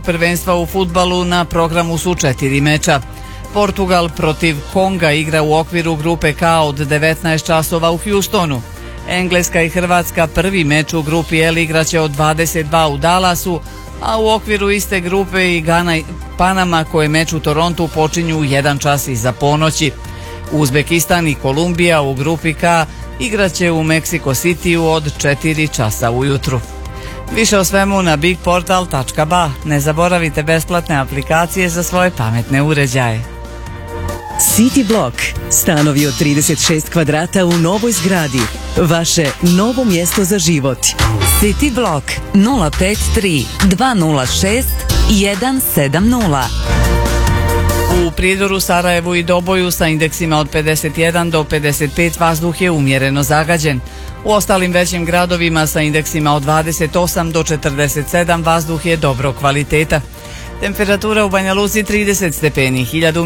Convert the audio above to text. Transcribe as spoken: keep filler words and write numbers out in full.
Prvenstva u fudbalu na programu su četiri meča. Portugal protiv Konga igra u okviru grupe K od devetnaest časova u Houstonu. Engleska i Hrvatska prvi meč u grupi L igraće od dvadeset dva u Dallasu, a u okviru iste grupe i Gana i Panama koje meč u Torontu počinju u jedan čas iza ponoći. Uzbekistan i Kolumbija u grupi K igraće u Meksiko Cityu od četiri časa ujutru. Više o svemu na bigportal tačka ba. Ne zaboravite besplatne aplikacije za svoje pametne uređaje. City Block. Stanovi od trideset šest kvadrata u novoj zgradi. Vaše novo mjesto za život. City Block nula pet tri dva nula šest jedan sedam nula. U Prijedoru, Sarajevu i Doboju sa indeksima od pedeset jedan do pedeset pet vazduh je umjereno zagađen. U ostalim većim gradovima sa indeksima od dvadeset osam do četrdeset sedam vazduh je dobro kvaliteta. Temperatura u Banja Luci trideset stepeni, hiljadu